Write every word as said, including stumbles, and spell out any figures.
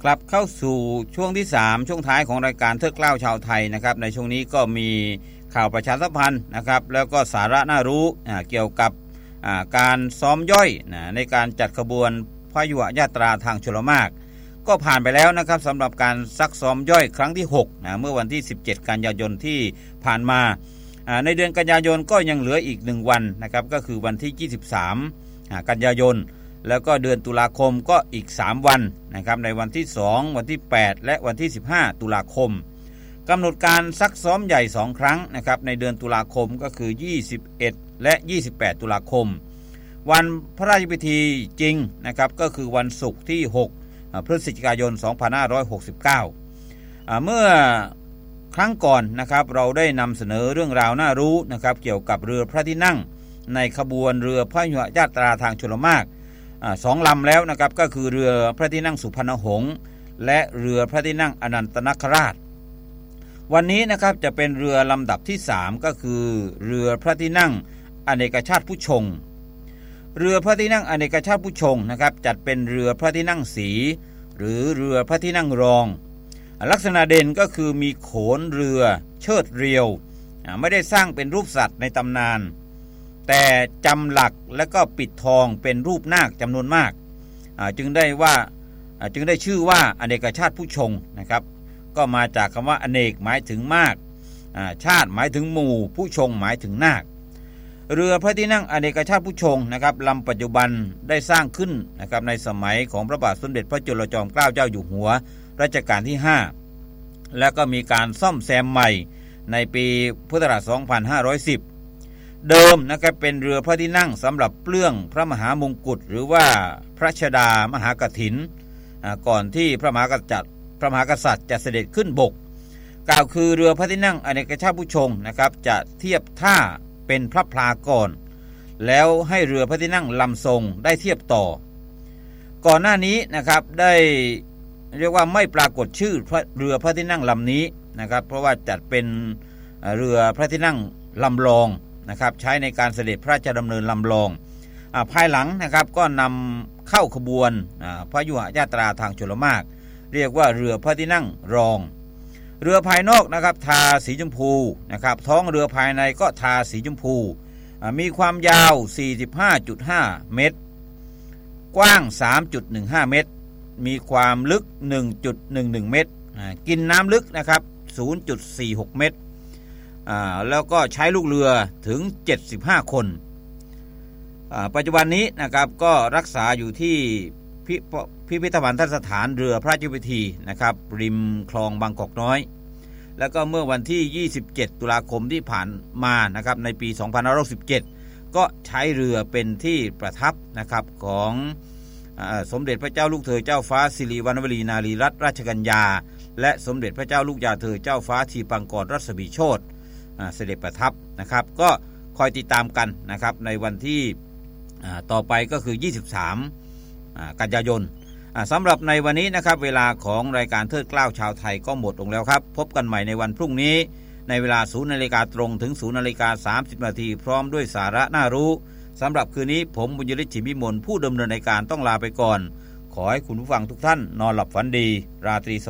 กลับเข้าสู่ช่วงที่สามช่วงท้ายของรายการเทิดเกล้าชาวไทยนะครับในช่วงนี้ก็มีข่าวประชาสัมพันธ์นะครับแล้วก็สาระน่ารู้เกี่ยวกับการซ้อมย่อยในการจัดขบวนพยุหยาตราทางชลมารก็ผ่านไปแล้วนะครับสำหรับการซักซ้อมย่อยครั้งที่หกนะเมื่อวันที่สิบเจ็ดกันยายนที่ผ่านมาในเดือนกันยายนก็ยังเหลืออีกหนึ่งวันนะครับก็คือวันที่ยี่สิบสามกันยายนแล้วก็เดือนตุลาคมก็อีกสามวันนะครับในวันที่สองวันที่แปดและวันที่สิบห้าตุลาคมกำหนดการซักซ้อมใหญ่สองครั้งนะครับในเดือนตุลาคมก็คือยี่สิบเอ็ดและยี่สิบแปดตุลาคมวันพระราชพิธีจริงนะครับก็คือวันศุกร์ที่หกพฤศจิกายนสองพันห้าร้อยหกสิบเก้าเมื่อครั้งก่อนนะครับเราได้นำเสนอเรื่องราวน่ารู้นะครับเกี่ยวกับเรือพระที่นั่งในขบวนเรือพยุหยาตราทางชลมารสองลำแล้วนะครับก็คือเรือพระที่นั่งสุพรรณหงษ์และเรือพระที่นั่งอนันตนาคราชวันนี้นะครับจะเป็นเรือลำดับที่สามก็คือเรือพระที่นั่งอเนกชาติผู้ชงเรือพระที่นั่งอเนกชาติผู้ชงนะครับจัดเป็นเรือพระที่นั่งสีหรือเรือพระที่นั่งรองลักษณะเด่นก็คือมีโขนเรือเชิดเรียวไม่ได้สร้างเป็นรูปสัตว์ในตำนานแต่จำหลักและก็ปิดทองเป็นรูปนาคจำนวนมากจึงได้ว่าจึงได้ชื่อว่าอเนกชาติผู้ชงนะครับก็มาจากคำว่าอเนกหมายถึงมากชาติหมายถึงหมู่ผู้ชงหมายถึงนาคเรือพระที่นั่งอเนกชาติผู้ชงนะครับลำปัจจุบันได้สร้างขึ้นนะครับในสมัยของพระบาทสมเด็จพระจุลจอมเกล้าเจ้าอยู่หัวรัชกาลที่ห้าแล้วก็มีการซ่อมแซมใหม่ในปีพุทธศักราชสองพันห้าร้อยสิบเดิมนะครับเป็นเรือพระที่นั่งสำหรับเปลื้องพระมหามงกุฎหรือว่าพระชดามหากฐินก่อนที่พระมหากษัตริย์พระมหากษัตริย์จะเสด็จขึ้นบกกล่าวคือเรือพระที่นั่งอเนกชาติผู้ชงนะครับจะเทียบท่าเป็นพระพลาก่อนแล้วให้เรือพระที่นั่งลำทรงได้เทียบต่อก่อนหน้านี้นะครับได้เรียกว่าไม่ปรากฏชื่อเรือพระที่นั่งลำนี้นะครับเพราะว่าจัดเป็นเรือพระที่นั่งลำลองนะครับใช้ในการเสด็จพระราชดำเนินลำลองภายหลังนะครับก็นำเข้าขบวนพยุหยาตราทางชลมารเรียกว่าเรือพระที่นั่งรองเรือภายนอกนะครับทาสีชมพูนะครับท้องเรือภายในก็ทาสีชมพูมีความยาว สี่สิบห้าจุดห้า เมตรกว้าง สามจุดหนึ่งห้า เมตรมีความลึก หนึ่งจุดหนึ่งหนึ่ง เมตรกินน้ำลึกนะครับ ศูนย์จุดสี่หก เมตรแล้วก็ใช้ลูกเรือถึงเจ็ดสิบห้าคนปัจจุบันนี้นะครับก็รักษาอยู่ที่พิพิพิธภัณฑสถานเรือพระราชพิธีนะครับริมคลองบางกอกน้อยแล้วก็เมื่อวันที่ยี่สิบเจ็ดตุลาคมที่ผ่านมานะครับในปีสองพันห้าร้อยสิบเจ็ดก็ใช้เรือเป็นที่ประทับนะครับของสมเด็จพระเจ้าลูกเธอเจ้าฟ้าสิริวัณวรีนารีรัตนราชกัญญาและสมเด็จพระเจ้าลูกยาเธอเจ้าฟ้าทีปังกรรัศมีโชติเสด็จประทับนะครับก็คอยติดตามกันนะครับในวันที่ต่อไปก็คือยี่สิบสามกันยายนสำหรับในวันนี้นะครับเวลาของรายการเทิดเกล้าชาวไทยก็หมดลงแล้วครับพบกันใหม่ในวันพรุ่งนี้ในเวลา ศูนย์นาฬิกา ตรงถึง ศูนย์นาฬิกาสามสิบ นาทีพร้อมด้วยสาระน่ารู้สำหรับคืนนี้ผมบุญยฤทธิ์ ฉิมพิมลผู้ดำเนินรายการต้องลาไปก่อนขอให้คุณผู้ฟังทุกท่านนอนหลับฝันดีราตรีส